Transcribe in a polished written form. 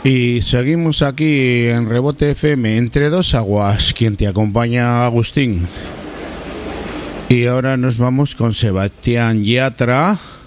Y seguimos aquí en Rebote FM, Entre Dos Aguas, quien te acompaña, Agustín. Y ahora nos vamos con Sebastián Yatra